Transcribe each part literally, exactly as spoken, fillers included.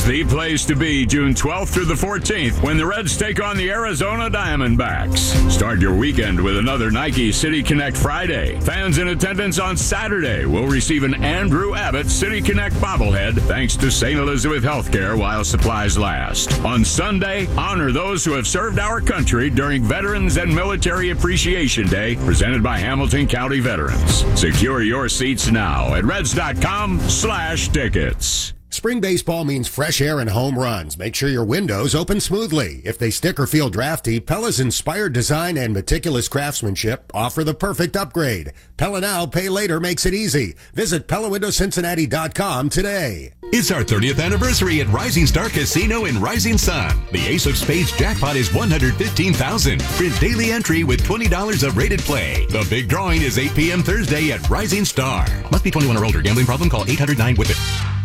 is the place to be June twelfth through the fourteenth when the Reds take on the Arizona Diamondbacks. Start your weekend with another Nike City Connect Friday. Fans in attendance on Saturday will receive an Andrew Abbott City Connect bobblehead thanks to Saint Elizabeth Healthcare while supplies last. On Sunday, honor those who have served our country during Veterans and Military Appreciation Day, presented by Hamilton County Veterans. Secure your seats now at reds.com slash tickets. Spring baseball means fresh air and home runs. Make sure your windows open smoothly. If they stick or feel drafty, Pella's inspired design and meticulous craftsmanship offer the perfect upgrade. Pella Now, Pay Later makes it easy. Visit Pella Window Cincinnati dot com today. It's our thirtieth anniversary at Rising Star Casino in Rising Sun. The Ace of Spades jackpot is one hundred fifteen thousand dollars. Print daily entry with twenty dollars of rated play. The big drawing is eight p.m. Thursday at Rising Star. Must be twenty-one or older. Gambling problem? Call eight hundred nine with it.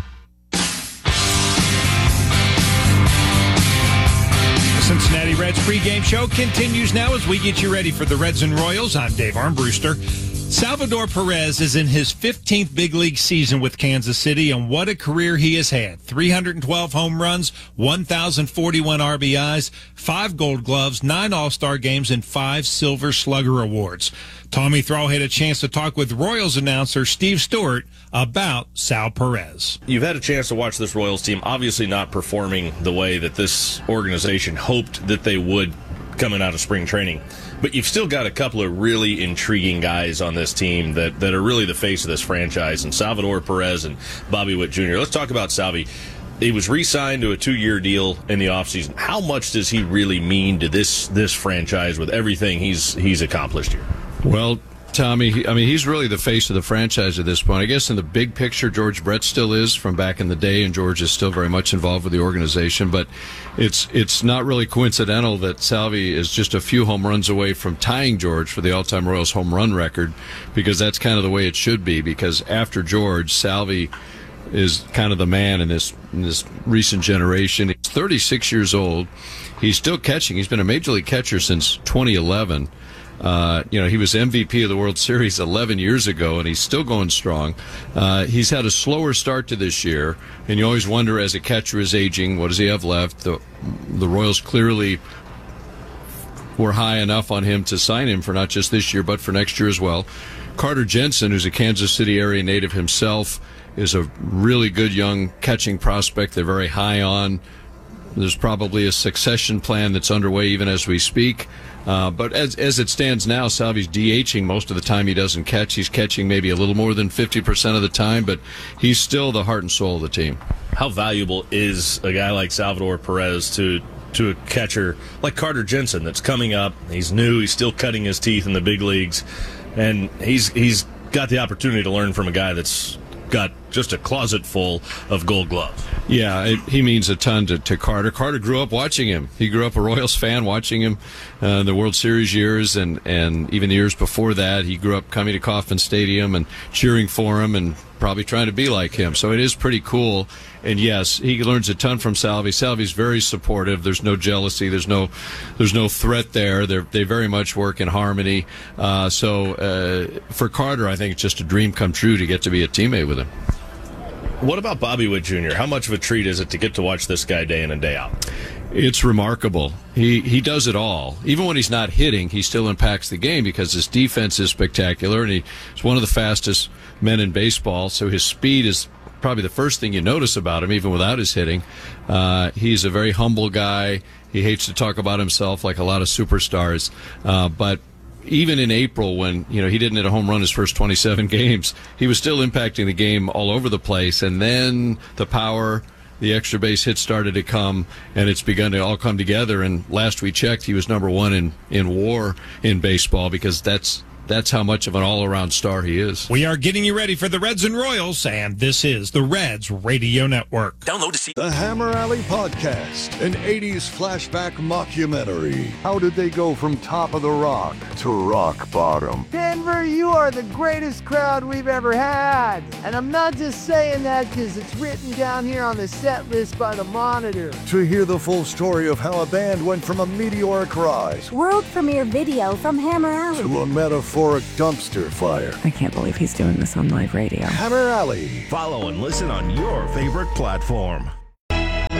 Cincinnati Reds pregame show continues now as we get you ready for the Reds and Royals. I'm Dave Armbruster. Salvador Perez is in his fifteenth big league season with Kansas City, and what a career he has had. three hundred twelve home runs, one thousand forty-one R B Is, five Gold Gloves, nine All-Star games, and five Silver Slugger Awards. Tommy Thrall had a chance to talk with Royals announcer Steve Stewart about Sal Perez. You've had a chance to watch this Royals team, obviously not performing the way that this organization hoped that they would coming out of spring training. But you've still got a couple of really intriguing guys on this team that, that are really the face of this franchise, and Salvador Perez and Bobby Witt Junior Let's talk about Salvi. He was re-signed to a two-year deal in the offseason. How much does he really mean to this this franchise with everything he's he's accomplished here? Well, Tommy, I mean, he's really the face of the franchise at this point. I guess in the big picture, George Brett still is from back in the day, and George is still very much involved with the organization. But it's it's not really coincidental that Salvi is just a few home runs away from tying George for the all-time Royals home run record, because that's kind of the way it should be, because after George, Salvi is kind of the man in this in this recent generation. He's thirty-six years old. He's still catching. He's been a major league catcher since twenty eleven. Uh, you know, he was M V P of the World Series eleven years ago, and he's still going strong. Uh, he's had a slower start to this year, and you always wonder, as a catcher is aging, what does he have left? The, the Royals clearly were high enough on him to sign him for not just this year, but for next year as well. Carter Jensen, who's a Kansas City area native himself, is a really good young catching prospect they're very high on. There's probably a succession plan that's underway even as we speak. Uh, but as as it stands now, Salvi's DHing most of the time. He doesn't catch. He's catching maybe a little more than fifty percent of the time, but he's still the heart and soul of the team. How valuable is a guy like Salvador Perez to to a catcher like Carter Jensen that's coming up? He's new. He's still cutting his teeth in the big leagues, and he's he's got the opportunity to learn from a guy that's got just a closet full of Gold Gloves. Yeah, it, he means a ton to, to Carter. Carter grew up watching him. He grew up a Royals fan, watching him uh, in the World Series years, and, and even the years before that. He grew up coming to Kauffman Stadium and cheering for him and probably trying to be like him. So it is pretty cool. And yes, he learns a ton from Salvi. Salvi's very supportive. There's no jealousy. There's no, there's no threat there. They they very much work in harmony. Uh, so uh, for Carter, I think it's just a dream come true to get to be a teammate with him. What about Bobby Witt Junior? How much of a treat is it to get to watch this guy day in and day out? It's remarkable. He he does it all. Even when he's not hitting, he still impacts the game because his defense is spectacular, and he's one of the fastest men in baseball, so his speed is probably the first thing you notice about him, even without his hitting. Uh, he's a very humble guy. He hates to talk about himself like a lot of superstars, uh, but even in April, when you know he didn't hit a home run his first twenty-seven games, he was still impacting the game all over the place. And then the power, the extra base hits started to come, and it's begun to all come together. And last we checked, he was number one in, in WAR in baseball, because that's that's how much of an all-around star he is. We are getting you ready for the Reds and Royals, and this is the Reds Radio Network. Download to see the Hammer Alley Podcast, an eighties flashback mockumentary. How did they go from top of the rock to rock bottom? Denver, you are the greatest crowd we've ever had. And I'm not just saying that because it's written down here on the set list by the Monitor. To hear the full story of how a band went from a meteoric rise, world premiere video from Hammer Alley, to a metaphoric dumpster fire. I can't believe he's doing this on live radio. Hammer Alley. Follow and listen on your favorite platform.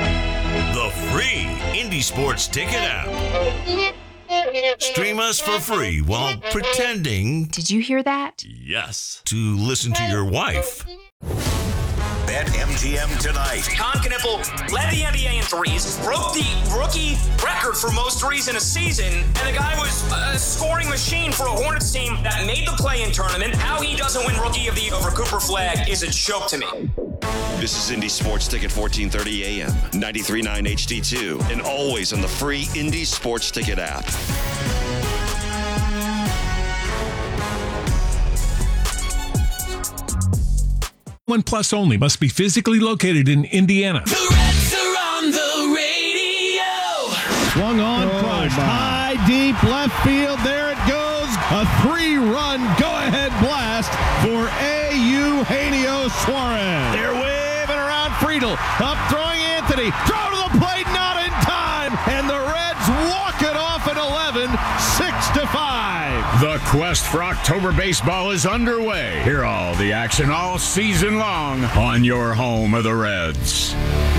Indy Sports Ticket app. Stream us for free while pretending... Did you hear that? Yes. To listen to your wife. Bet M G M tonight. Con Knippel led the N B A in threes, broke the rookie record for most threes in a season, and the guy was a scoring machine for a Hornets team that made the play-in tournament. How he doesn't win Rookie of the Year over Cooper Flagg is a joke to me. This is Indy Sports Ticket, fourteen thirty A M, ninety-three point nine H D two, and always on the free Indy Sports Ticket app. One Plus only. Must be physically located in Indiana. The Reds are on the radio. Swung on, oh, crushed. My. High, deep, left field. There it goes. A three-run go-ahead blast for Eugenio Suarez. They're waving around Friedel. Up throwing Anthony. Throw to the plate, not in time. And the Reds walk it off at eleven, six to five. The quest for October baseball is underway. Hear all the action all season long on your home of the Reds.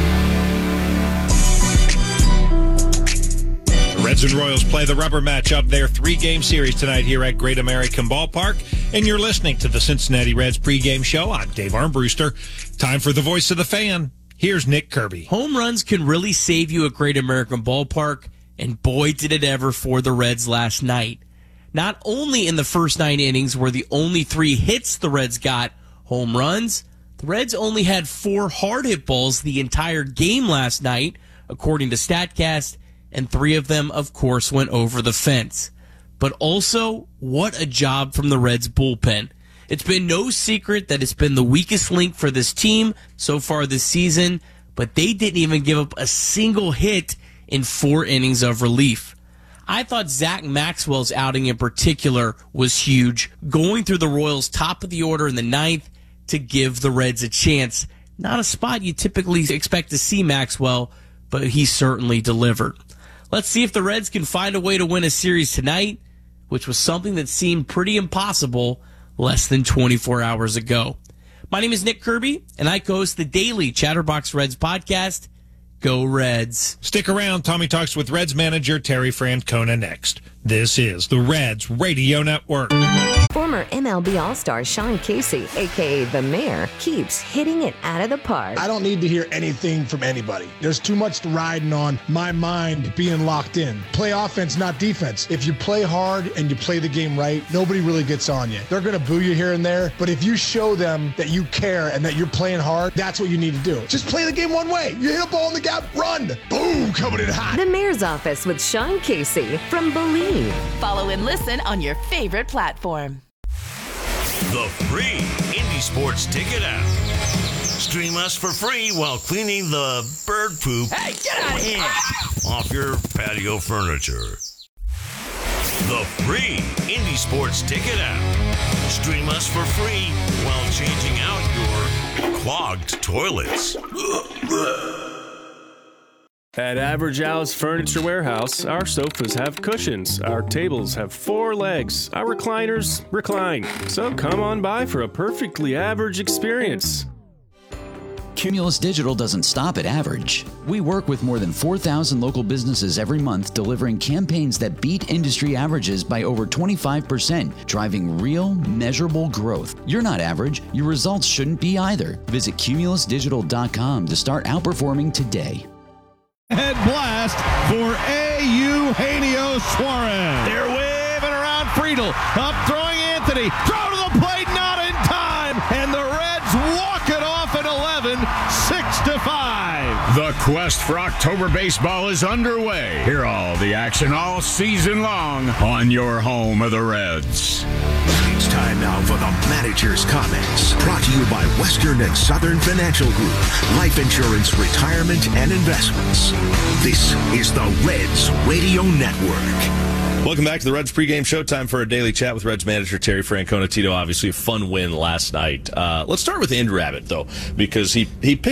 The Reds and Royals play the rubber match of their three-game series tonight here at Great American Ballpark. And you're listening to the Cincinnati Reds pregame show. I'm Dave Armbruster. Time for the voice of the fan. Here's Nick Kirby. Home runs can really save you at Great American Ballpark, and boy, did it ever for the Reds last night. Not only in the first nine innings were the only three hits the Reds got home runs, the Reds only had four hard hit balls the entire game last night, according to StatCast, and three of them, of course, went over the fence. But also, what a job from the Reds bullpen. It's been no secret that it's been the weakest link for this team so far this season, but they didn't even give up a single hit in four innings of relief. I thought Zach Maxwell's outing in particular was huge, going through the Royals' top of the order in the ninth to give the Reds a chance. Not a spot you typically expect to see Maxwell, but he certainly delivered. Let's see if the Reds can find a way to win a series tonight, which was something that seemed pretty impossible less than twenty-four hours ago. My name is Nick Kirby, and I co-host the daily Chatterbox Reds podcast. Go Reds. Stick around. Tommy talks with Reds manager Terry Francona next. This is the Reds Radio Network. Former M L B All-Star Sean Casey, a k a. The Mayor, keeps hitting it out of the park. I don't need to hear anything from anybody. There's too much riding on my mind being locked in. Play offense, not defense. If you play hard and you play the game right, nobody really gets on you. They're going to boo you here and there, but if you show them that you care and that you're playing hard, that's what you need to do. Just play the game one way. You hit a ball in the gap, run. Boom, coming in hot. The Mayor's Office with Sean Casey from Believe. Follow and listen on your favorite platform. The free Indy Sports Ticket app. Stream us for free while cleaning the bird poop hey, get out of here. off your patio furniture. The free Indy Sports Ticket app. Stream us for free while changing out your clogged toilets. At Average Al's Furniture Warehouse, our sofas have cushions, our tables have four legs, our recliners recline. So come on by for a perfectly average experience. Cumulus Digital doesn't stop at average. We work with more than four thousand local businesses every month, delivering campaigns that beat industry averages by over twenty-five percent, driving real, measurable growth. You're not average. Your results shouldn't be either. Visit cumulus digital dot com to start outperforming today. Head blast for Eugenio Suarez. They're waving around Friedel. Up throwing Anthony. Throw to the plate, not in time. And the Reds walk it off at eleven, six to five. The quest for October baseball is underway. Hear all the action all season long on your home of the Reds. It's time now for the manager's comments. Brought to you by Western and Southern Financial Group. Life insurance, retirement, and investments. This is the Reds Radio Network. Welcome back to the Reds pregame show. Time for a daily chat with Reds manager Terry Francona. Tito, obviously a fun win last night. Uh, let's start with Andrew Abbott, though, because he, he pitched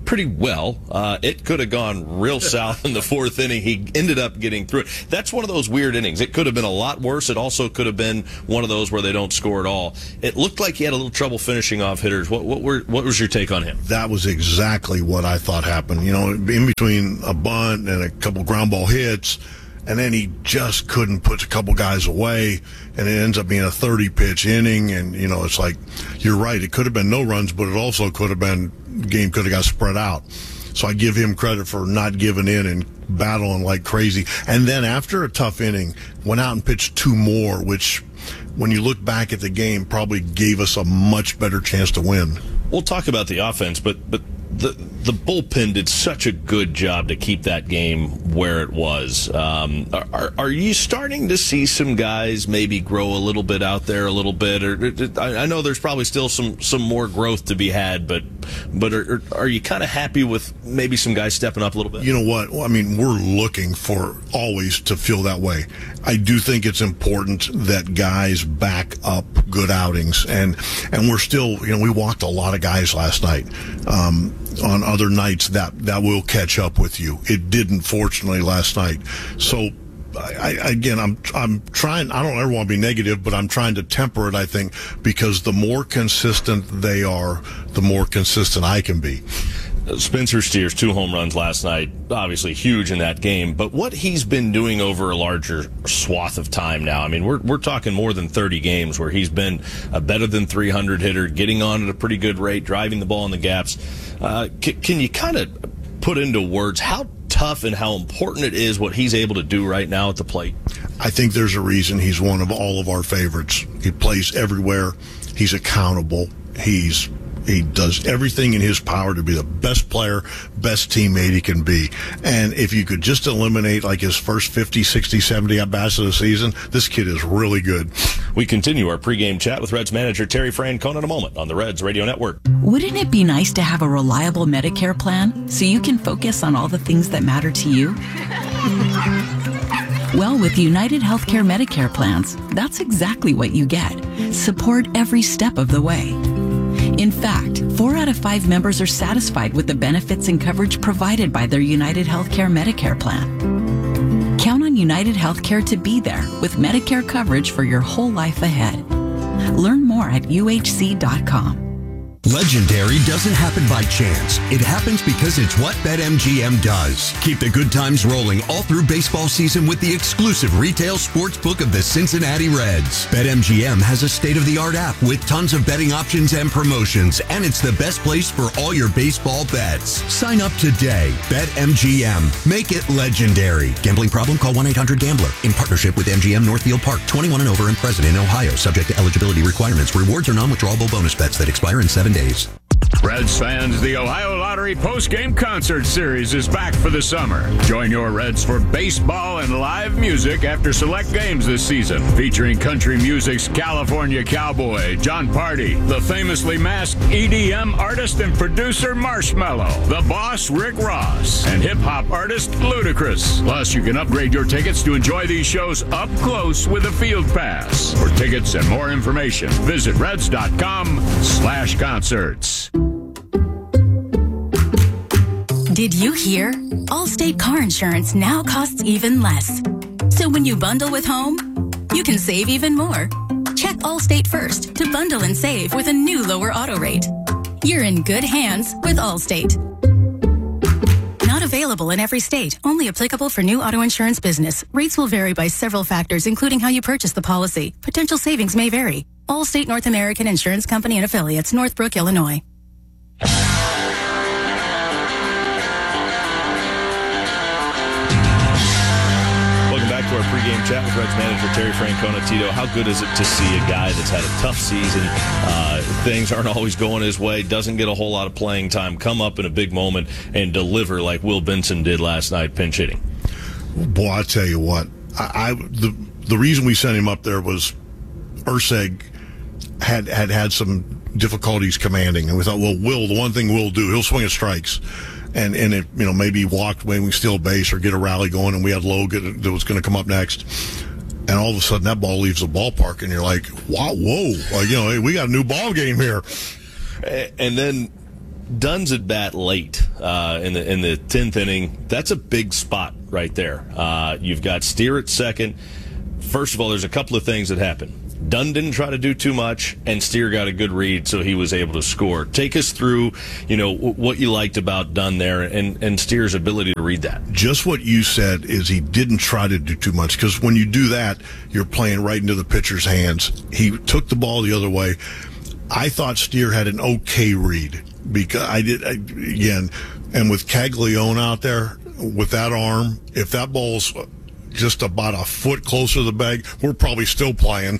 pretty well. Uh, it could have gone real south in the fourth inning. He ended up getting through it. That's one of those weird innings. It could have been a lot worse. It also could have been one of those where they don't score at all. It looked like he had a little trouble finishing off hitters. What, what were what was your take on him? That was exactly what I thought happened. You know, in between a bunt and a couple ground ball hits, and then he just couldn't put a couple guys away, and it ends up being a thirty-pitch inning, and, you know, it's like, you're right, it could have been no runs, but it also could have been, the game could have got spread out. So I give him credit for not giving in and battling like crazy. And then after a tough inning, went out and pitched two more, which, when you look back at the game, probably gave us a much better chance to win. We'll talk about the offense, but but the the bullpen did such a good job to keep that game where it was. Um, are, are you starting to see some guys maybe grow a little bit out there a little bit? Or I know there's probably still some, some more growth to be had, but but are, are you kind of happy with maybe some guys stepping up a little bit? You know what? Well, I mean, we're looking for always to feel that way. I do think it's important that guys back up good outings, and and we're still, you know, we walked a lot of guys last night. Um, on other nights that that will catch up with you. It didn't, fortunately, last night. So I, I, again, I'm I'm trying. I don't ever want to be negative, but I'm trying to temper it, I think, because the more consistent they are, the more consistent I can be. Spencer Steers, two home runs last night, obviously huge in that game. But what he's been doing over a larger swath of time now, I mean, we're we're talking more than thirty games where he's been a better than three hundred hitter, getting on at a pretty good rate, driving the ball in the gaps. Uh, c- can you kind of put into words how tough and how important it is what he's able to do right now at the plate? I think there's a reason he's one of all of our favorites. He plays everywhere. He's accountable. He's He does everything in his power to be the best player, best teammate he can be. And if you could just eliminate like his first fifty, sixty, seventy at-bats of the season, this kid is really good. We continue our pregame chat with Reds manager Terry Francona in a moment on the Reds Radio Network. Wouldn't it be nice to have a reliable Medicare plan so you can focus on all the things that matter to you? Well, with United Healthcare Medicare plans, that's exactly what you get. Support every step of the way. In fact, four out of five members are satisfied with the benefits and coverage provided by their United Healthcare Medicare plan. Count on United Healthcare to be there with Medicare coverage for your whole life ahead. Learn more at U H C dot com. Legendary doesn't happen by chance. It happens because it's what BetMGM does. Keep the good times rolling all through baseball season with the exclusive retail sports book of the Cincinnati Reds. BetMGM has a state-of-the-art app with tons of betting options and promotions, and it's the best place for all your baseball bets. Sign up today. BetMGM. Make it legendary. Gambling problem? Call one eight hundred gambler. In partnership with M G M Northfield Park. twenty-one and over and present in Ohio. Subject to eligibility requirements. Rewards are non-withdrawable bonus bets that expire in seven days. Reds fans, the Ohio Lottery post-game concert series is back for the summer. Join your Reds for baseball and live music after select games this season, featuring country music's California Cowboy, John Party, the famously masked E D M artist and producer Marshmello, the boss Rick Ross, and hip-hop artist Ludacris. Plus, you can upgrade your tickets to enjoy these shows up close with a field pass. For tickets and more information, visit reds.com slash concerts. Did you hear? Allstate car insurance now costs even less. So when you bundle with home, you can save even more. Check Allstate first to bundle and save with a new lower auto rate. You're in good hands with Allstate. Not available in every state. Only applicable for new auto insurance business. Rates will vary by several factors, including how you purchase the policy. Potential savings may vary. Allstate North American Insurance Company and Affiliates, Northbrook, Illinois. Our pregame chat with Reds manager Terry Francona. Tito, how good is it to see a guy that's had a tough season, uh, things aren't always going his way, doesn't get a whole lot of playing time, come up in a big moment and deliver like Will Benson did last night, pinch hitting? Boy, I tell you what, I, I the the reason we sent him up there was Urseg had had had some difficulties commanding, and we thought, well, Will, the one thing Will do, he'll swing at strikes. And, and it, you know, maybe walked, maybe we steal base or get a rally going, and we had Logan that was going to come up next. And all of a sudden, that ball leaves the ballpark, and you're like, wow, whoa. Like, you know, hey, we got a new ball game here. And then Dunn's at bat late uh, in the in the tenth inning. That's a big spot right there. Uh, you've got Steer at second. First of all, there's a couple of things that happen. Dunn didn't try to do too much, and Steer got a good read, so he was able to score. Take us through, you know, w- what you liked about Dunn there and, and Steer's ability to read that. Just what you said is he didn't try to do too much, because when you do that, you're playing right into the pitcher's hands. He took the ball the other way. I thought Steer had an okay read, because I did, I, again, and with Caglione out there, with that arm, if that ball's just about a foot closer to the bag, we're probably still playing.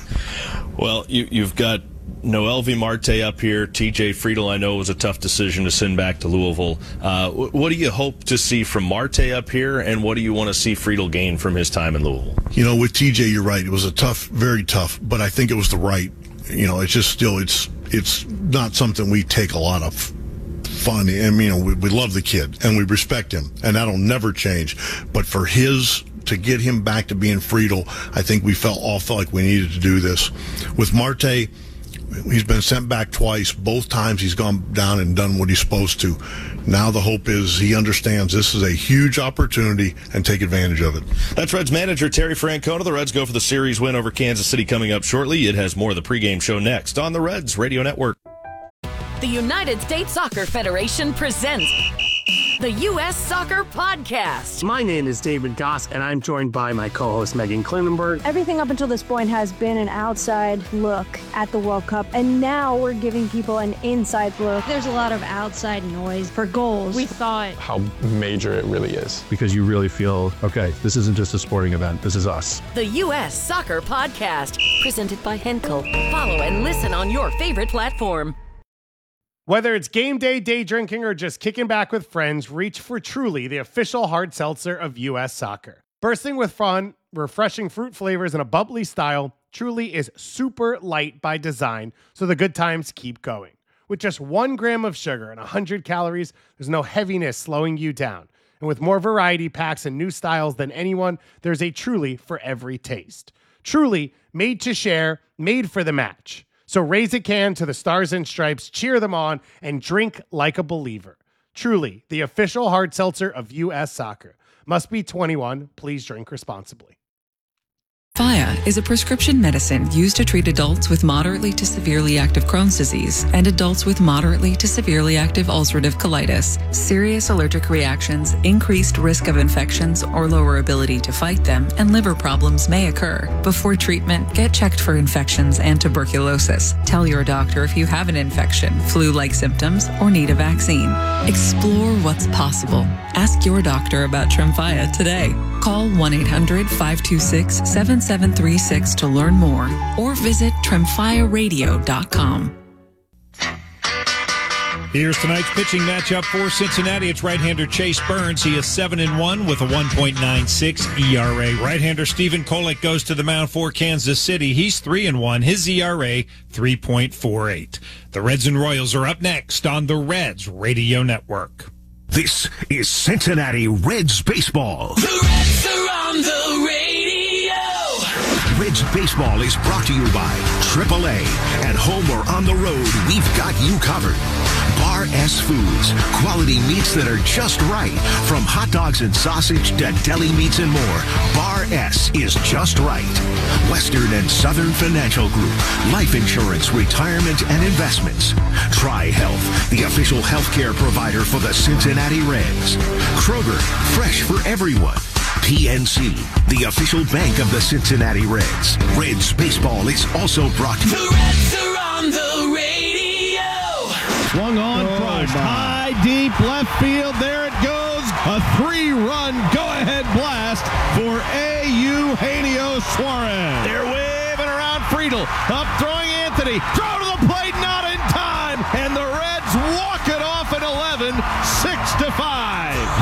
Well, you, you've got Noelvi Marte up here. T J Friedl, I know, was a tough decision to send back to Louisville. Uh, what do you hope to see from Marte up here, and what do you want to see Friedl gain from his time in Louisville? You know, with T J, you're right. It was a tough, very tough, but I think it was the right. You know, it's just still, it's it's not something we take a lot of fun. I mean, you know, we, we love the kid, and we respect him, and that'll never change. But for his... to get him back to being Friedl, I think we felt all felt like we needed to do this. With Marte, he's been sent back twice. Both times he's gone down and done what he's supposed to. Now the hope is he understands this is a huge opportunity and take advantage of it. That's Reds manager Terry Francona. The Reds go for the series win over Kansas City coming up shortly. It has more of the pregame show next on the Reds Radio Network. The United States Soccer Federation presents the U S Soccer Podcast. My name is David Goss, and I'm joined by my co-host Megan Klinenberg. Everything up until this point has been an outside look at the World Cup, and now we're giving people an inside look. There's a lot of outside noise for goals. We thought how major it really is, because you really feel, okay, this isn't just a sporting event, this is us. The U S Soccer Podcast, presented by Henkel. Follow and listen on your favorite platform. Whether it's game day, day drinking, or just kicking back with friends, reach for Truly, the official hard seltzer of U S Soccer. Bursting with fun, refreshing fruit flavors, and a bubbly style, Truly is super light by design, so the good times keep going. With just one gram of sugar and one hundred calories, there's no heaviness slowing you down. And with more variety packs and new styles than anyone, there's a Truly for every taste. Truly, made to share, made for the match. So raise a can to the Stars and Stripes, cheer them on, and drink like a believer. Truly, the official hard seltzer of U S Soccer. Must be twenty-one. Please drink responsibly. Tremfya is a prescription medicine used to treat adults with moderately to severely active Crohn's disease and adults with moderately to severely active ulcerative colitis. Serious allergic reactions, increased risk of infections or lower ability to fight them, and liver problems may occur. Before treatment, get checked for infections and tuberculosis. Tell your doctor if you have an infection, flu-like symptoms, or need a vaccine. Explore what's possible. Ask your doctor about Tremfya today. Call one eight hundred five two six seven seven three six to learn more or visit tremfya radio dot com. Here's tonight's pitching matchup for Cincinnati. It's right-hander Chase Burns. He is seven and one with a one point nine six E R A. Right-hander Stephen Kolek goes to the mound for Kansas City. He's three and one. His E R A three point four eight. The Reds and Royals are up next on the Reds Radio Network. This is Cincinnati Reds baseball. The Reds are on the radio. Reds baseball is brought to you by triple A. At home or on the road, we've got you covered. Bar S Foods, quality meats that are just right. From hot dogs and sausage to deli meats and more, Bar S is just right. Western and Southern Financial Group, life insurance, retirement, and investments. Tri-Health, the official healthcare provider for the Cincinnati Reds. Kroger, fresh for everyone. P N C, the official bank of the Cincinnati Reds. Reds baseball is also brought to you. The Reds are on the radio. Swung on, Oh, crushed, my. high, deep, left field. There it goes. A three-run go-ahead blast for A U Eugenio Suarez. They're waving around Friedl. Up throwing Anthony. Throw to the plate, not in time. And the Reds walk it off at eleven, six to five.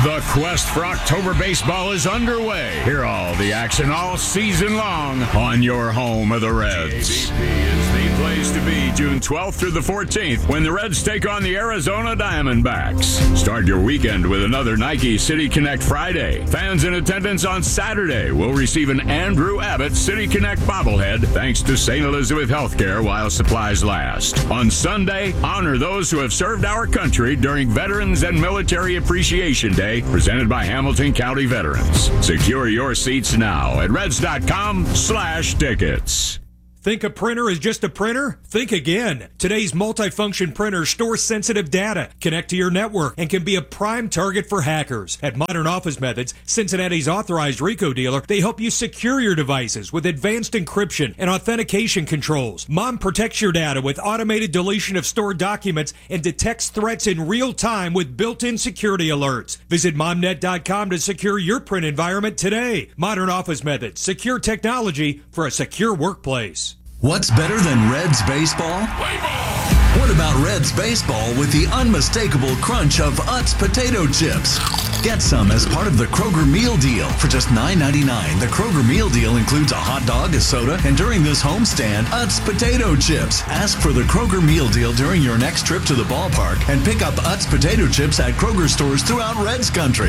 The quest for October baseball is underway. Hear all the action all season long on your home of the Reds. T A B P is the place to be June twelfth through the fourteenth when the Reds take on the Arizona Diamondbacks. Start your weekend with another Nike City Connect Friday. Fans in attendance on Saturday will receive an Andrew Abbott City Connect bobblehead thanks to Saint Elizabeth Healthcare while supplies last. On Sunday, honor those who have served our country during Veterans and Military Appreciation Day, presented by Hamilton County Veterans. Secure your seats now at reds.com slash tickets. Think a printer is just a printer? Think again. Today's multifunction printers store sensitive data, connect to your network, and can be a prime target for hackers. At Modern Office Methods, Cincinnati's authorized RICO dealer, they help you secure your devices with advanced encryption and authentication controls. Mom protects your data with automated deletion of stored documents and detects threats in real time with built-in security alerts. Visit momnet dot com to secure your print environment today. Modern Office Methods, secure technology for a secure workplace. What's better than Reds baseball? What about Reds baseball with the unmistakable crunch of Utz potato chips? Get some as part of the Kroger Meal Deal for just nine ninety-nine. The Kroger Meal Deal includes a hot dog, a soda, and during this homestand, Utz potato chips. Ask for the Kroger Meal Deal during your next trip to the ballpark and pick up Utz potato chips at Kroger stores throughout Reds country.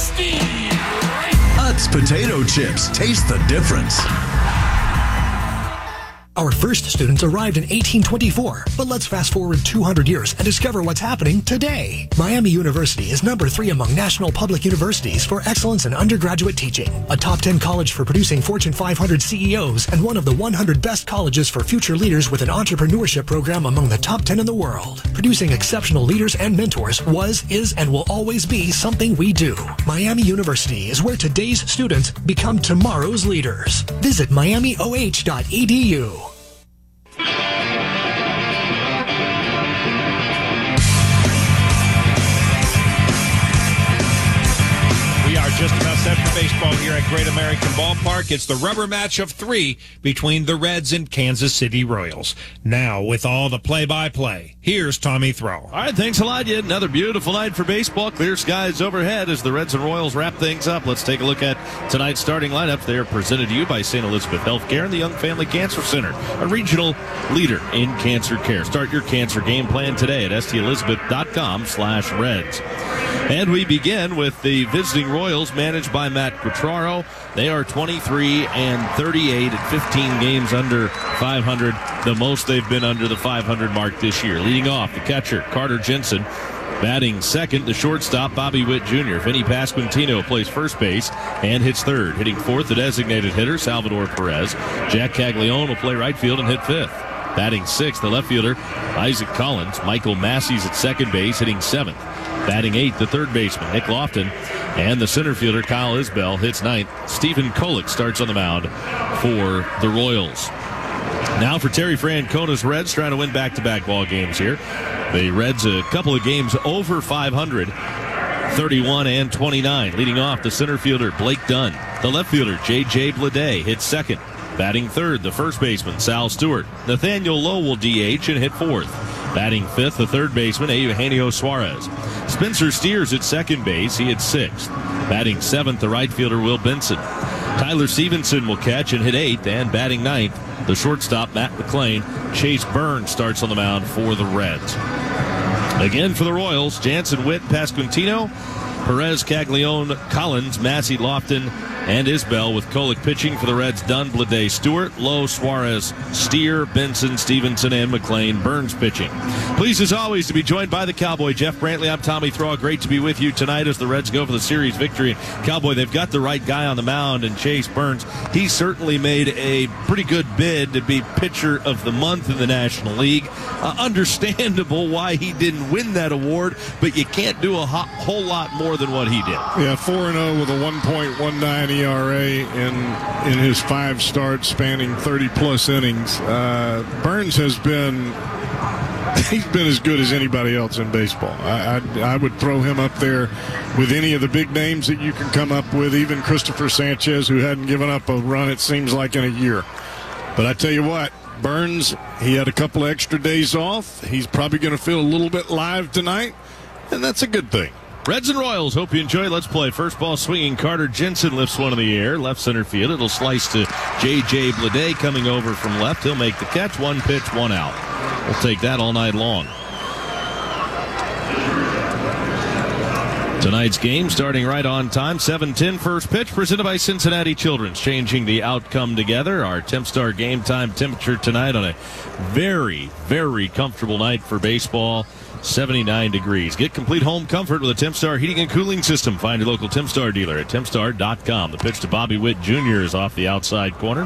Utz potato chips. Taste the difference. Our first students arrived in eighteen twenty-four, but let's fast forward two hundred years and discover what's happening today. Miami University is number three among national public universities for excellence in undergraduate teaching, a top ten college for producing Fortune five hundred C E Os, and one of the one hundred best colleges for future leaders with an entrepreneurship program among the top ten in the world. Producing exceptional leaders and mentors was, is, and will always be something we do. Miami University is where today's students become tomorrow's leaders. Visit miami o h dot e d u. Just about set for baseball here at Great American Ballpark. It's the rubber match of three between the Reds and Kansas City Royals. Now, with all the play-by-play, here's Tommy Throw. All right, thanks a lot. Yet another beautiful night for baseball. Clear skies overhead as the Reds and Royals wrap things up. Let's take a look at tonight's starting lineup. They are presented to you by Saint Elizabeth Healthcare and the Young Family Cancer Center, a regional leader in cancer care. Start your cancer game plan today at s t elizabeth dot com slash reds. And we begin with the visiting Royals, managed by Matt Quatraro. They are twenty-three and thirty-eight at fifteen games under five hundred, the most they've been under the five hundred mark this year. Leading off, the catcher, Carter Jensen. Batting second, the shortstop, Bobby Witt Junior Vinny Pasquantino plays first base and hits third. Hitting fourth, the designated hitter, Salvador Perez. Jack Caglione will play right field and hit fifth. Batting sixth, the left fielder, Isaac Collins. Michael Massey's at second base, hitting seventh. Batting eighth, the third baseman, Nick Lofton. And the center fielder, Kyle Isbell, hits ninth. Stephen Kolick starts on the mound for the Royals. Now for Terry Francona's Reds, trying to win back-to-back ball games here. The Reds a couple of games over five hundred, thirty-one and twenty-nine. Leading off, the center fielder, Blake Dunn. The left fielder, J J Bleday, hits second. Batting third, the first baseman, Sal Stewart. Nathaniel Lowe will D H and hit fourth. Batting fifth, the third baseman, Eugenio Suarez. Spencer Steers at second base. He hits sixth. Batting seventh, the right fielder, Will Benson. Tyler Stevenson will catch and hit eighth. And batting ninth, the shortstop, Matt McClain. Chase Burns starts on the mound for the Reds. Again for the Royals, Jansen, Witt, Pasquantino, Perez, Caglione, Collins, Massey, Lofton, and Isbell, with Kolick pitching for the Reds. Dunn, Bleday, Stewart, Lowe, Suarez, Steer, Benson, Stevenson, and McClain. Burns pitching. Pleased as always to be joined by the Cowboy, Jeff Brantley. I'm Tommy Throw. Great to be with you tonight as the Reds go for the series victory. Cowboy, they've got the right guy on the mound, and Chase Burns, he certainly made a pretty good bid to be pitcher of the month in the National League. Uh, understandable why he didn't win that award, but you can't do a ho- whole lot more than what he did. Yeah, four and oh with a one point one nine E R A in in his five starts spanning thirty plus innings. Uh, Burns has been he's been as good as anybody else in baseball. I, I I would throw him up there with any of the big names that you can come up with, even Christopher Sanchez, who hadn't given up a run, it seems like, in a year. But I tell you what, Burns, he had a couple extra days off. He's probably going to feel a little bit live tonight, and that's a good thing. Reds and Royals, hope you enjoy. Let's play. First ball swinging. Carter Jensen lifts one in the air. Left center field. It'll slice to J J Bleday coming over from left. He'll make the catch. One pitch, one out. We'll take that all night long. Tonight's game starting right on time. seven ten first pitch presented by Cincinnati Children's. Changing the outcome together. Our TempStar game time temperature tonight on a very, very comfortable night for baseball. seventy-nine degrees. Get complete home comfort with a TempStar heating and cooling system. Find your local TempStar dealer at tempstar dot com. The pitch to Bobby Witt Junior is off the outside corner.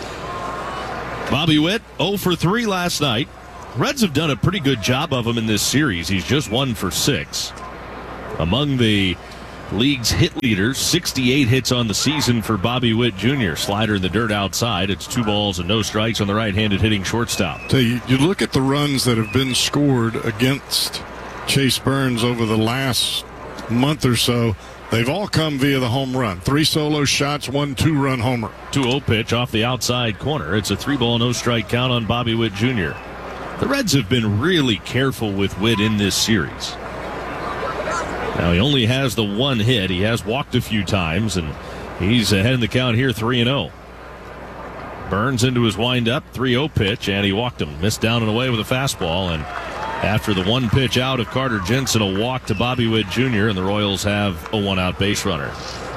Bobby Witt, oh for three last night. Reds have done a pretty good job of him in this series. He's just one for six. Among the league's hit leaders, sixty-eight hits on the season for Bobby Witt Junior Slider in the dirt outside. It's two balls and no strikes on the right-handed hitting shortstop. So you, you look at the runs that have been scored against Chase Burns over the last month or so. They've all come via the home run. Three solo shots, one two-run homer. two oh pitch off the outside corner. It's a three-ball, no-strike count on Bobby Witt Junior The Reds have been really careful with Witt in this series. Now, he only has the one hit. He has walked a few times, and he's ahead in the count here, three and oh. Burns into his windup, three oh pitch, and he walked him. Missed down and away with a fastball, and after the one pitch out of Carter Jensen, a walk to Bobby Witt Junior, and the Royals have a one-out base runner.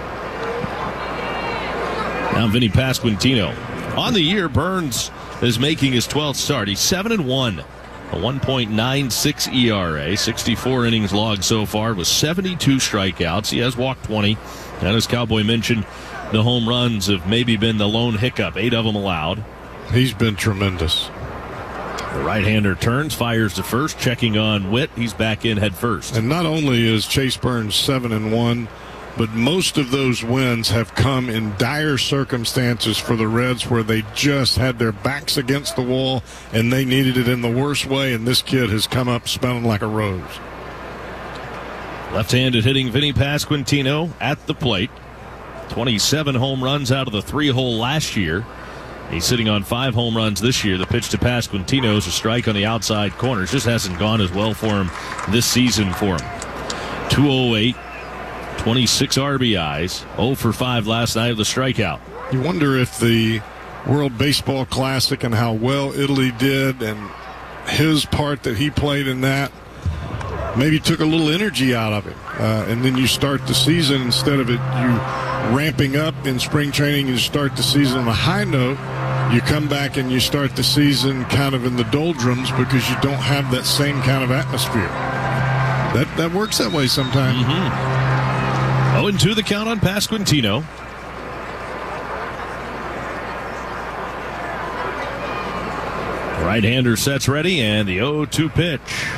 Now Vinny Pasquantino. On the year, Burns is making his twelfth start. He's seven and one. A one point nine six E R A, sixty-four innings logged so far with seventy-two strikeouts. He has walked twenty. And as Cowboy mentioned, the home runs have maybe been the lone hiccup, eight of them allowed. He's been tremendous. The right-hander turns, fires to first, checking on Witt. He's back in head first. And not only is Chase Burns seven and one, but most of those wins have come in dire circumstances for the Reds where they just had their backs against the wall and they needed it in the worst way, and this kid has come up smelling like a rose. Left-handed hitting Vinny Pasquantino at the plate. twenty-seven home runs out of the three-hole last year. He's sitting on five home runs this year. The pitch to Pasquantino is a strike on the outside corner. It just hasn't gone as well for him this season for him. two oh eight. twenty-six R B Is, oh for five last night with a strikeout. You wonder if the World Baseball Classic and how well Italy did and his part that he played in that maybe took a little energy out of it. Uh, and then you start the season, instead of it you ramping up in spring training, you start the season on a high note. You come back and you start the season kind of in the doldrums because you don't have that same kind of atmosphere. That, that works that way sometimes. Mm-hmm. oh and two the count on Pasquantino. Right-hander sets ready, and the oh two pitch.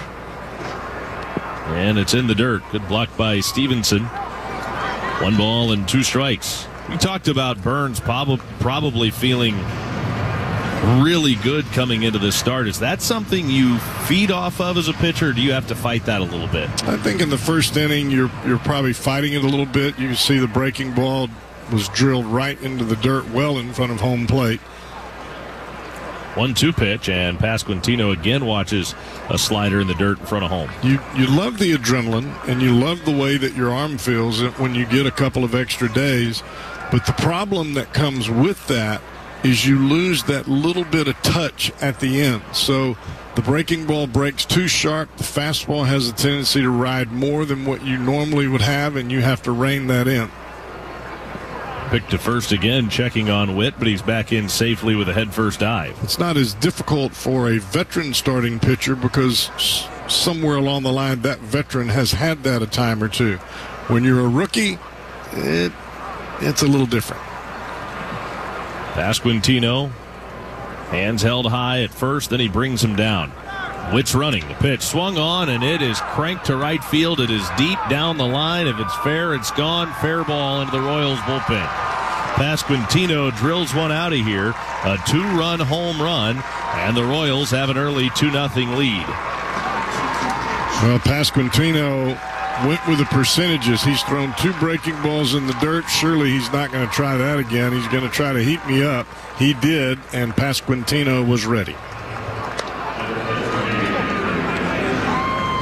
And it's in the dirt. Good block by Stevenson. One ball and two strikes. We talked about Burns prob- probably feeling really good coming into this start. Is that something you feed off of as a pitcher, or do you have to fight that a little bit? I think in the first inning you're you're probably fighting it a little bit. You can see the breaking ball was drilled right into the dirt well in front of home plate. one two pitch, and Pasquantino again watches a slider in the dirt in front of home. You you love the adrenaline, and you love the way that your arm feels when you get a couple of extra days. But the problem that comes with that is you lose that little bit of touch at the end. So the breaking ball breaks too sharp. The fastball has a tendency to ride more than what you normally would have, and you have to rein that in. Pick to first again, checking on Witt, but he's back in safely with a head-first dive. It's not as difficult for a veteran starting pitcher because somewhere along the line that veteran has had that a time or two. When you're a rookie, it, it's a little different. Pasquantino, hands held high at first, then he brings him down. Witt's running. The pitch swung on, and it is cranked to right field. It is deep down the line. If it's fair, it's gone. Fair ball into the Royals bullpen. Pasquantino drills one out of here. A two-run home run, and the Royals have an early two nothing lead. Well, Pasquantino went with the percentages. He's thrown two breaking balls in the dirt. Surely he's not going to try that again. He's going to try to heat me up. He did, and Pasquantino was ready.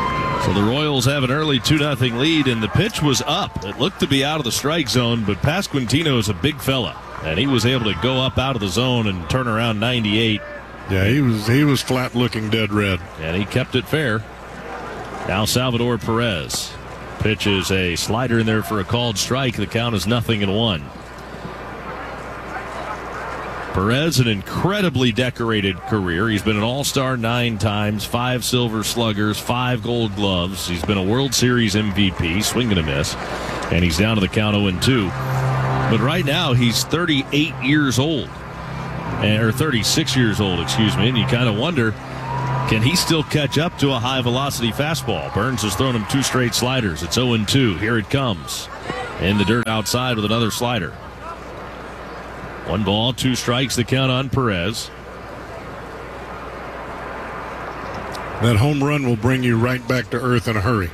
So the Royals have an early two nothing lead, and the pitch was up. It looked to be out of the strike zone, but Pasquantino is a big fella, and he was able to go up out of the zone and turn around ninety-eight. Yeah, he was he was flat looking dead red. And he kept it fair. Now Salvador Perez pitches a slider in there for a called strike. The count is nothing and one. Perez, an incredibly decorated career. He's been an all-star nine times, five Silver Sluggers, five Gold Gloves. He's been a World Series M V P, swing and a miss, and he's down to the count oh and two. But right now, he's thirty-eight years old, or thirty-six years old, excuse me, and you kind of wonder, can he still catch up to a high-velocity fastball? Burns has thrown him two straight sliders. It's oh and two. Here it comes. In the dirt outside with another slider. One ball, two strikes, the count on Perez. That home run will bring you right back to earth in a hurry.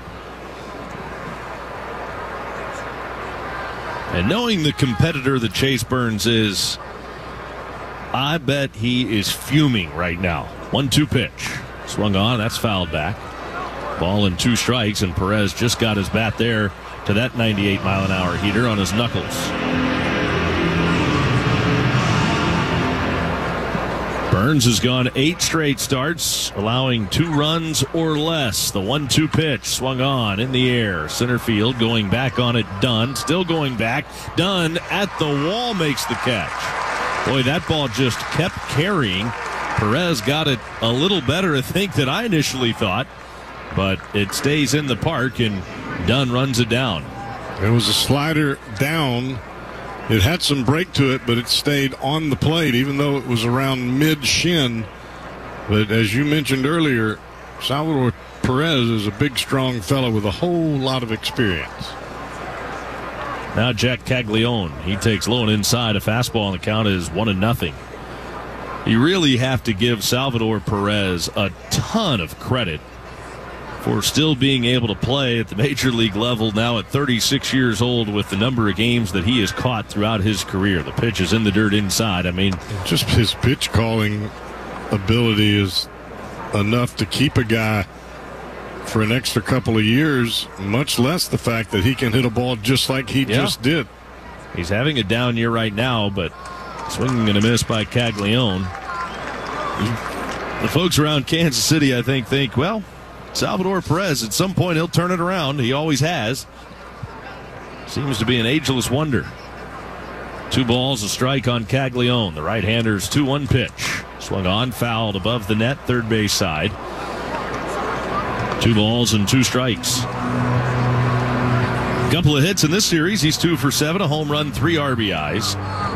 And knowing the competitor that Chase Burns is, I bet he is fuming right now. one two pitch. Swung on, that's fouled back. Ball and two strikes, and Perez just got his bat there to that ninety-eight mile an hour heater on his knuckles. Burns has gone eight straight starts, allowing two runs or less. The one two pitch swung on in the air. Center field going back on it. Dunn still going back. Dunn at the wall makes the catch. Boy, that ball just kept carrying. Perez got it a little better, I think, than I initially thought. But it stays in the park, and Dunn runs it down. It was a slider down. It had some break to it, but it stayed on the plate, even though it was around mid-shin. But as you mentioned earlier, Salvador Perez is a big, strong fellow with a whole lot of experience. Now Jack Caglione. He takes low and inside. A fastball, and the count is one and nothing. You really have to give Salvador Perez a ton of credit for still being able to play at the major league level now at thirty-six years old with the number of games that he has caught throughout his career. The pitch is in the dirt inside. I mean, just his pitch calling ability is enough to keep a guy for an extra couple of years, much less the fact that he can hit a ball just like he yeah. just did. He's having a down year right now, but swinging and a miss by Caglione. The folks around Kansas City, I think, think, well, Salvador Perez, at some point he'll turn it around. He always has. Seems to be an ageless wonder. Two balls, a strike on Caglione. The right-hander's two one pitch. Swung on, fouled above the net, third base side. Two balls and two strikes. A couple of hits in this series. He's two for seven, a home run, three R B Is.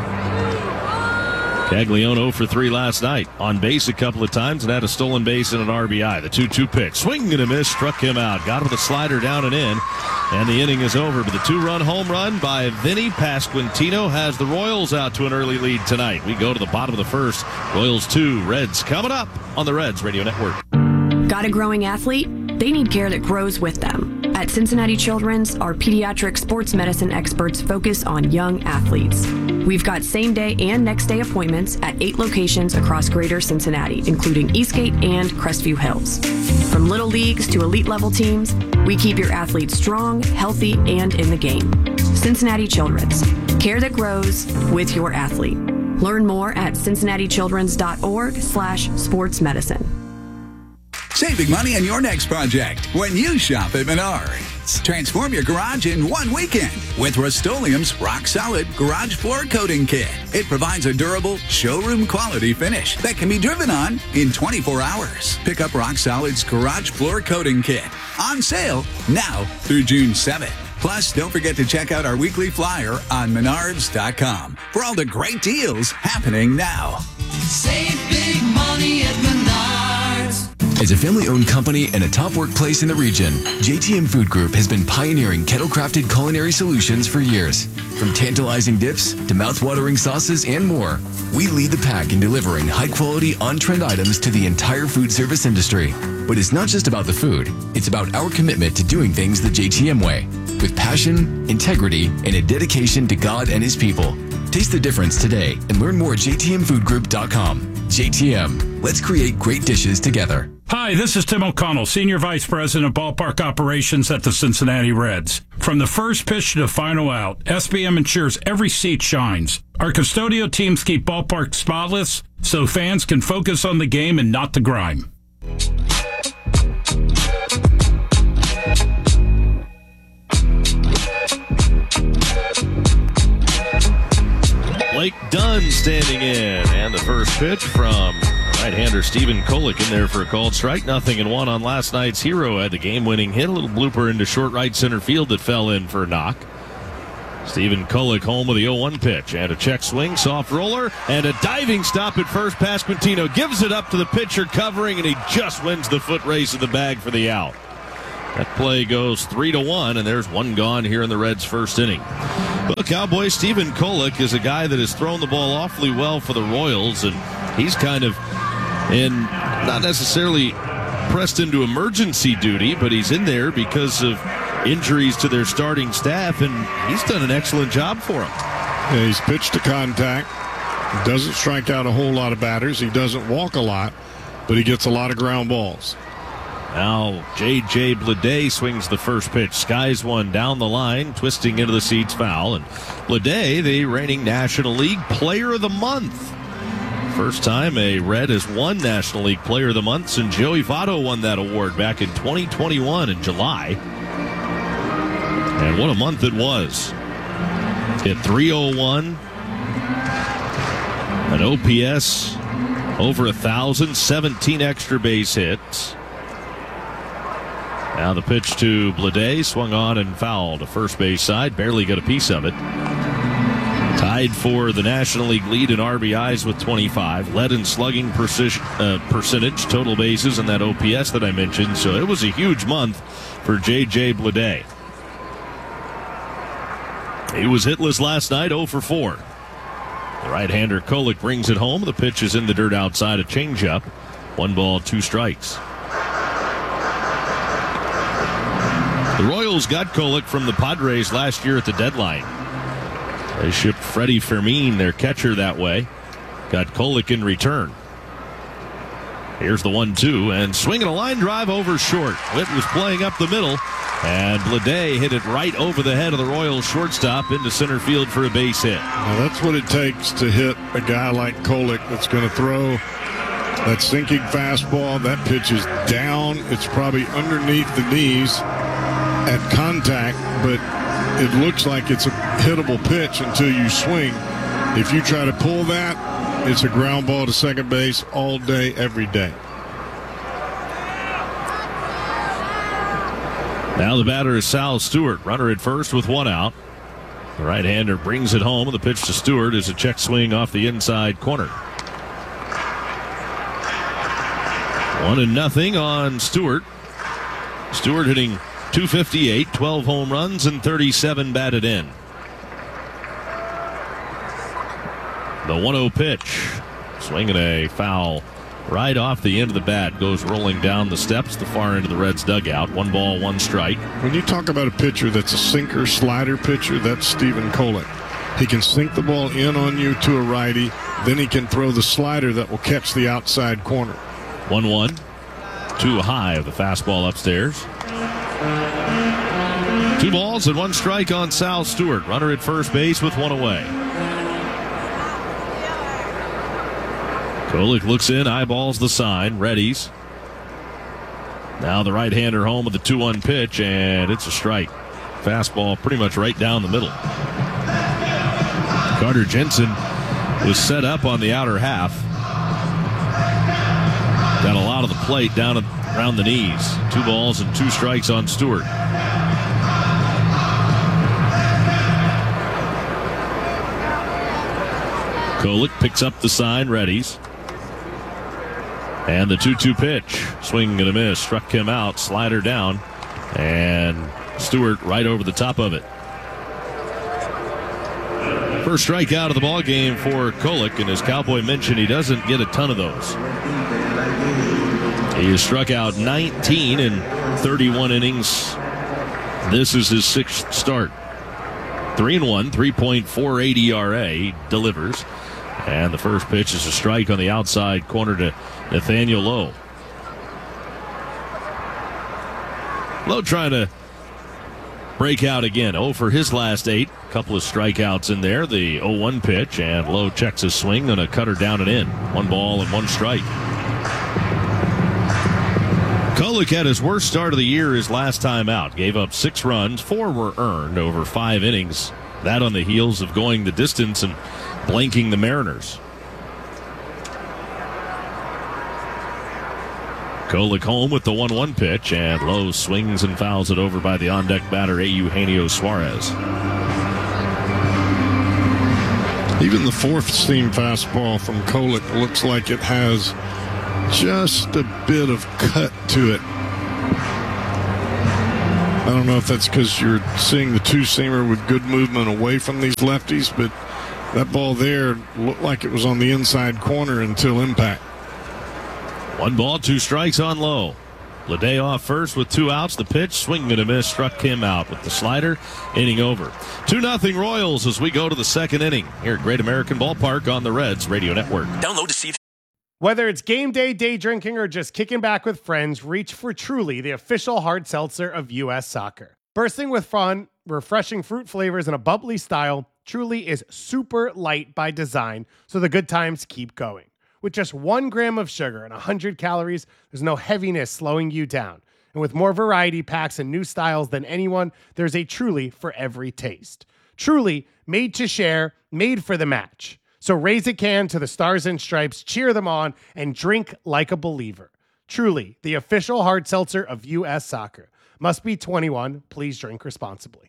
Caglione oh for three last night. On base a couple of times and had a stolen base and an R B I. The two two pitch. Swing and a miss. Struck him out. Got with a slider down and in. And the inning is over. But the two-run home run by Vinny Pasquantino has the Royals out to an early lead tonight. We go to the bottom of the first. Royals two, Reds coming up on the Reds Radio Network. Got a growing athlete? They need care that grows with them. At Cincinnati Children's, our pediatric sports medicine experts focus on young athletes. We've got same-day and next-day appointments at eight locations across greater Cincinnati, including Eastgate and Crestview Hills. From little leagues to elite-level teams, we keep your athletes strong, healthy, and in the game. Cincinnati Children's. Care that grows with your athlete. Learn more at cincinnati children's dot org slash sports medicine. Saving money on your next project when you shop at Menards. Transform your garage in one weekend with Rust-Oleum's Rock Solid Garage Floor Coating Kit. It provides a durable, showroom quality finish that can be driven on in twenty-four hours. Pick up Rock Solid's Garage Floor Coating Kit on sale now through June seventh. Plus, don't forget to check out our weekly flyer on menards dot com for all the great deals happening now. Save big money at Menards. As a family-owned company and a top workplace in the region, J T M Food Group has been pioneering kettle-crafted culinary solutions for years. From tantalizing dips to mouth-watering sauces and more, we lead the pack in delivering high-quality, on-trend items to the entire food service industry. But it's not just about the food. It's about our commitment to doing things the J T M way, with passion, integrity, and a dedication to God and His people. Taste the difference today and learn more at j t m food group dot com. J T M, let's create great dishes together. Hi, this is Tim O'Connell, Senior Vice President of Ballpark Operations at the Cincinnati Reds. From the first pitch to the final out, S B M ensures every seat shines. Our custodial teams keep ballpark spotless so fans can focus on the game and not the grime. Blake Dunn standing in, and the first pitch from right-hander Stephen Kolek in there for a called strike. Nothing and one on last night's hero. Had the game-winning hit, a little blooper into short right center field that fell in for a knock. Stephen Kolek home with the oh one pitch, and a check swing, soft roller, and a diving stop at first. Pasquantino gives it up to the pitcher covering, and he just wins the foot race of the bag for the out. That play goes three to one, and there's one gone here in the Reds' first inning. Well, Cowboy Stephen Kolek is a guy that has thrown the ball awfully well for the Royals, and he's kind of in, not necessarily pressed into emergency duty, but he's in there because of injuries to their starting staff, and he's done an excellent job for them. Yeah, he's pitched to contact. He doesn't strike out a whole lot of batters. He doesn't walk a lot, but he gets a lot of ground balls. Now J J Bleday swings the first pitch. Skies one down the line, twisting into the seats, foul. And Bleday, the reigning National League Player of the Month. First time a Red has won National League Player of the Month since Joey Votto won that award back in twenty twenty-one in July. And what a month it was. Hit three oh one. An O P S over a thousand, seventeen extra base hits. Now the pitch to Bleday, swung on and fouled to first base side, barely got a piece of it. Tied for the National League lead in R B Is with twenty-five, led in slugging precision, uh, percentage, total bases, and that O P S that I mentioned. So it was a huge month for J J Bleday. He was hitless last night, oh for four. The right-hander Kolek brings it home. The pitch is in the dirt outside, a changeup. One ball, two strikes. The Royals got Kolek from the Padres last year at the deadline. They shipped Freddie Fermin, their catcher, that way. Got Kolek in return. Here's the one two, and swinging a line drive over short. Witt was playing up the middle, and Bleday hit it right over the head of the Royals shortstop into center field for a base hit. Now that's what it takes to hit a guy like Kolek that's going to throw that sinking fastball. That pitch is down. It's probably underneath the knees at contact, but it looks like it's a hittable pitch until you swing. If you try to pull that, it's a ground ball to second base all day, every day. Now the batter is Sal Stewart, runner at first with one out. The right-hander brings it home. The pitch to Stewart is a check swing off the inside corner. One and nothing on Stewart. Stewart hitting two fifty-eight, twelve home runs, and thirty-seven batted in. The one oh pitch, swinging a foul right off the end of the bat, goes rolling down the steps, the far end of the Reds dugout. One ball, one strike. When you talk about a pitcher that's a sinker slider pitcher, that's Stephen Kolek. He can sink the ball in on you to a righty, then he can throw the slider that will catch the outside corner. one one, too high of the fastball upstairs. Two balls and one strike on Sal Stewart. Runner at first base with one away. Kolek looks in, eyeballs the sign, readies. Now the right-hander home with the two one pitch, and it's a strike. Fastball pretty much right down the middle. Carter Jensen was set up on the outer half. Got a lot of the plate down around the knees. Two balls and two strikes on Stewart. Kolek picks up the sign, readies. And the two two pitch. Swing and a miss. Struck him out. Slider down. And Stewart right over the top of it. First strikeout of the ball game for Kolek. And as Cowboy mentioned, he doesn't get a ton of those. He has struck out nineteen in thirty-one innings. This is his sixth start. three and one, three point four eight E R A. He delivers. And the first pitch is a strike on the outside corner to Nathaniel Lowe. Lowe trying to break out again. oh for his last eight. A couple of strikeouts in there. The oh one pitch, and Lowe checks his swing on a cutter down and in. One ball and one strike. Kolek had his worst start of the year his last time out. Gave up six runs. Four were earned over five innings. That on the heels of going the distance and blanking the Mariners. Kolek home with the one one pitch, and Lowe swings and fouls it over by the on-deck batter, Eugenio Suarez. Even the fourth seam fastball from Kolek looks like it has just a bit of cut to it. I don't know if that's because you're seeing the two-seamer with good movement away from these lefties, but that ball there looked like it was on the inside corner until impact. One ball, two strikes on Lowe. Lede off first with two outs. The pitch, swing and a miss, struck him out with the slider. Inning over. two nothing Royals as we go to the second inning here at Great American Ballpark on the Reds Radio Network. Download to see. Whether it's game day, day drinking, or just kicking back with friends, reach for Truly, the official hard seltzer of U S Soccer. Bursting with fun, refreshing fruit flavors, and a bubbly style, Truly is super light by design, so the good times keep going. With just one gram of sugar and one hundred calories, there's no heaviness slowing you down. And with more variety packs and new styles than anyone, there's a Truly for every taste. Truly, made to share, made for the match. So raise a can to the Stars and Stripes, cheer them on, and drink like a believer. Truly, the official hard seltzer of U S Soccer. Must be twenty-one. Please drink responsibly.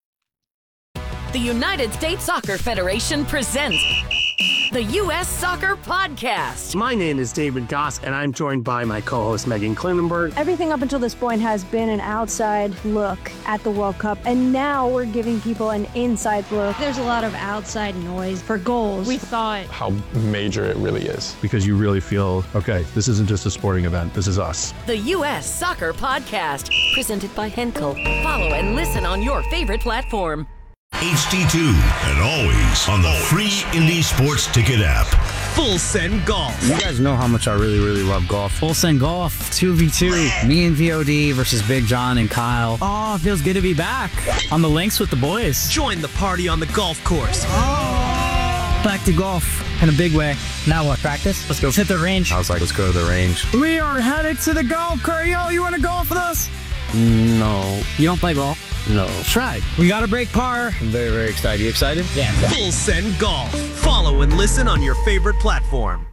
The United States Soccer Federation presents the U S Soccer Podcast. My name is David Goss, and I'm joined by my co-host Megan Klinenberg. Everything up until this point has been an outside look at the World Cup, and now we're giving people an inside look. There's a lot of outside noise for goals. We thought How major it really is. Because you really feel, okay, this isn't just a sporting event. This is us. The U S Soccer Podcast, presented by Henkel. Follow and listen on your favorite platform. H D two, and always on the free Indy Sports Ticket app. Full Send Golf. You guys know how much I really, really love golf. Full Send Golf, two v two. Me and V O D versus Big John and Kyle. Oh, it feels good to be back on the links with the boys. Join the party on the golf course. Oh. Back to golf in a big way. Now what, practice? Let's go hit the range. I was like, let's go to the range. We are headed to the golf course. Yo, you want to golf with us? No. You don't play golf? No. Try. We got to break par. I'm very, very excited. You excited? Yeah. Full Send Golf. Follow and listen on your favorite platform.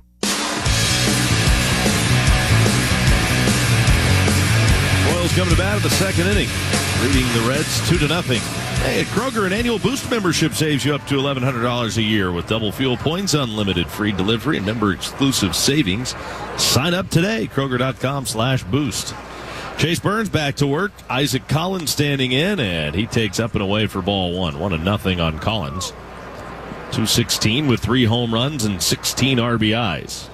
Royals coming to bat in the second inning, leading the Reds two to nothing. Hey, at Kroger, an annual Boost membership saves you up to eleven hundred dollars a year with double fuel points, unlimited free delivery, and member-exclusive savings. Sign up today, Kroger.com slash boost. Chase Burns back to work. Isaac Collins standing in, and he takes up and away for ball one. One and nothing on Collins. two sixteen with three home runs and sixteen R B Is.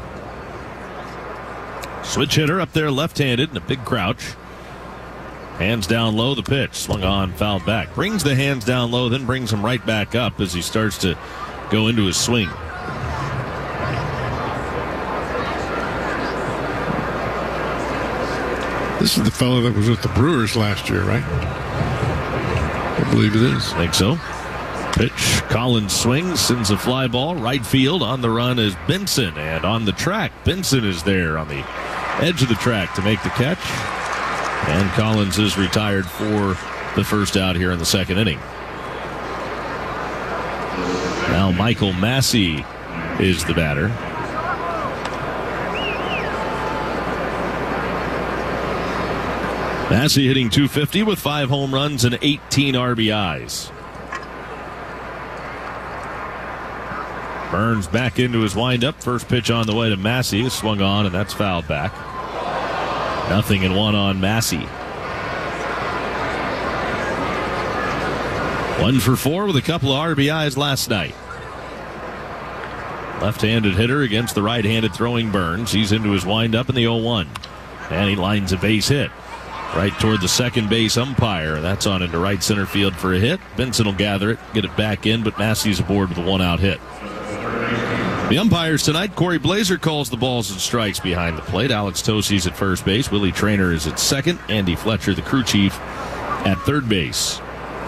Switch hitter up there left-handed and a big crouch. Hands down low, the pitch. Swung on, fouled back. Brings the hands down low, then brings them right back up as he starts to go into his swing. This is the fellow that was with the Brewers last year, right? I believe it is. Think so. Pitch, Collins swings, sends a fly ball. Right field, on the run is Benson. And on the track, Benson is there on the edge of the track to make the catch. And Collins is retired for the first out here in the second inning. Now Michael Massey is the batter. Massey hitting two fifty with five home runs and eighteen R B Is. Burns back into his windup. First pitch on the way to Massey is swung on, and that's fouled back. Nothing and one on Massey. One for four with a couple of R B Is last night. Left-handed hitter against the right-handed throwing Burns. He's into his windup in the oh one. And he lines a base hit right toward the second base umpire. That's on into right center field for a hit. Benson will gather it, get it back in, but Massey's aboard with a one-out hit. The umpires tonight, Corey Blazer calls the balls and strikes behind the plate. Alex Tosey's at first base. Willie Traynor is at second. Andy Fletcher, the crew chief, at third base.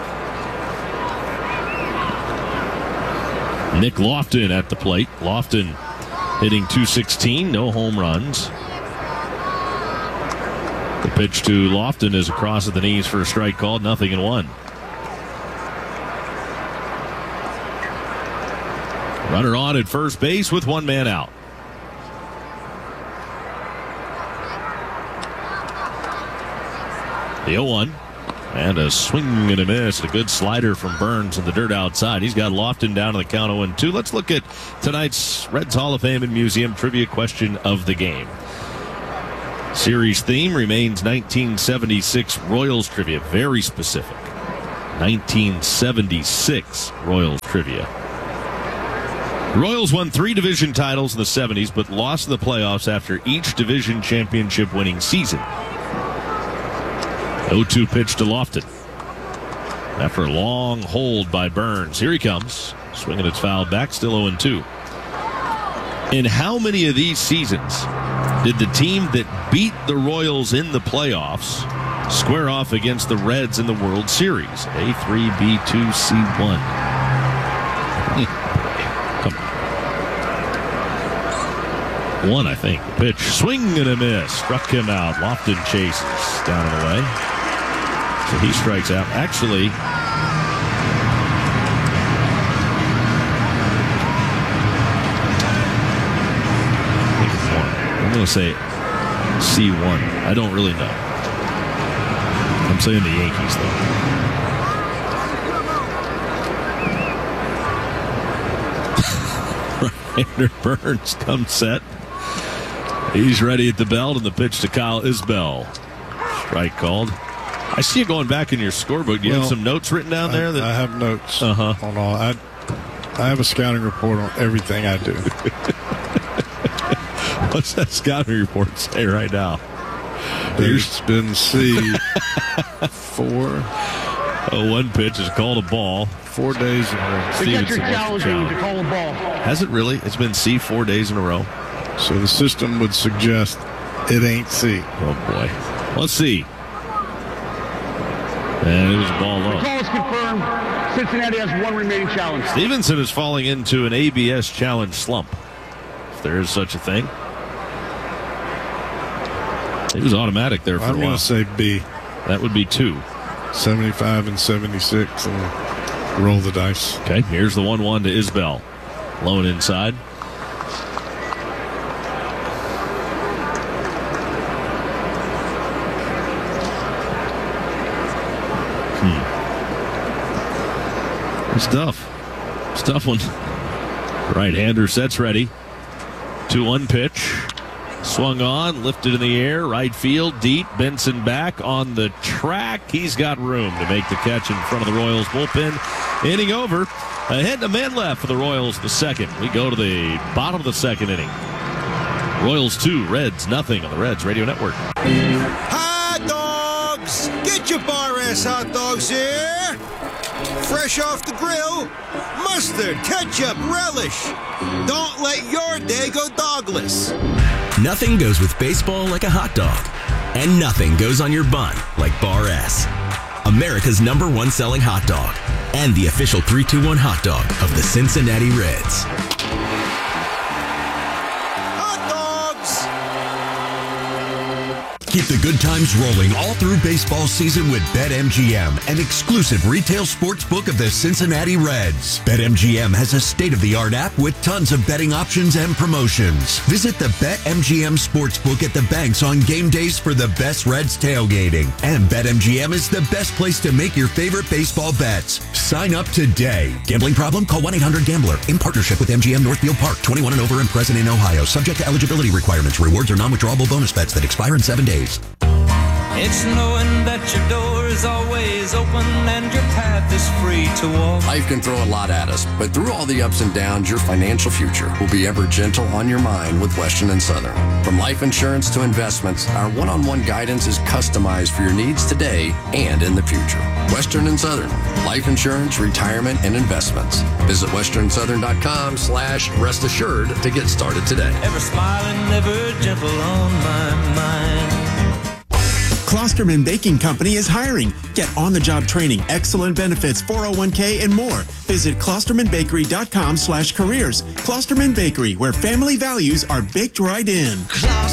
Nick Lofton at the plate. Lofton hitting two sixteen, no home runs. The pitch to Lofton is across at the knees for a strike called, nothing in one. Runner on at first base with one man out. The oh one. And a swing and a miss. A good slider from Burns in the dirt outside. He's got Lofton down to the count oh and two. Let's look at tonight's Reds Hall of Fame and Museum trivia question of the game. Series theme remains nineteen seventy-six Royals trivia. Very specific. nineteen seventy-six Royals trivia. The Royals won three division titles in the seventies, but lost in the playoffs after each division championship winning season. oh two pitch to Lofton. After a long hold by Burns. Here he comes. Swinging it's fouled back, still oh and two. In how many of these seasons did the team that beat the Royals in the playoffs square off against the Reds in the World Series? A three, B two, C one. Come on. One, I think. The pitch. Swing and a miss. Struck him out. Lofton chases down and away. So he strikes out. Actually, I think it's one. I'm going to say C one. I don't really know. I'm saying the Yankees, though. Ryder Burns comes set. He's ready at the belt, and the pitch to Kyle Isbell. Strike called. I see you going back in your scorebook. Do you well, have some notes written down I, there? That... I have notes uh-huh. on all. I, I have a scouting report on everything I do. What's that scouting report say right now? There's been C four. Oh, one pitch is called a ball. Four days in a row. The catcher challenging to call a ball. Has it really? It's been C four days in a row. So the system would suggest it ain't C. Oh, boy. Let's see. And it was a ball low. The call is confirmed. Cincinnati has one remaining challenge. Stevenson is falling into an A B S challenge slump, if there is such a thing. It was automatic there for I'm a while. I'm going to say B. That would be two. seventy-five and seventy-six, and roll the dice. Okay, here's the one one to Isbell. Low and inside. It's tough. It's a tough one. Right-hander sets ready. two one pitch. Swung on, lifted in the air, right field, deep. Benson back on the track. He's got room to make the catch in front of the Royals bullpen. Inning over. A hit and a man left for the Royals the second. We go to the bottom of the second inning. Royals two, Reds nothing on the Reds Radio Network. Hot dogs! Get your bar-ass hot dogs here! Fresh off the grill, mustard, ketchup, relish. Don't let your day go dogless. Nothing goes with baseball like a hot dog. And nothing goes on your bun like Bar S. America's number one selling hot dog. And the official three two one hot dog of the Cincinnati Reds. Keep the good times rolling all through baseball season with BetMGM, an exclusive retail sports book of the Cincinnati Reds. BetMGM has a state-of-the-art app with tons of betting options and promotions. Visit the BetMGM Sportsbook at the banks on game days for the best Reds tailgating. And BetMGM is the best place to make your favorite baseball bets. Sign up today. Gambling problem? Call one eight hundred gambler. In partnership with M G M Northfield Park. twenty-one and over and present in Ohio. Subject to eligibility requirements. Rewards are non-withdrawable bonus bets that expire in seven days. It's knowing that your door is always open and your path is free to walk. Life can throw a lot at us, but through all the ups and downs, your financial future will be ever gentle on your mind with Western and Southern. From life insurance to investments, our one-on-one guidance is customized for your needs today and in the future. Western and Southern, life insurance, retirement, and investments. Visit western southern dot com slash rest assured to get started today. Ever smiling, ever gentle on my mind. Klosterman Baking Company is hiring. Get on-the-job training, excellent benefits, four oh one k, and more. Visit klosterman bakery dot com slash careers. Klosterman Bakery, where family values are baked right in.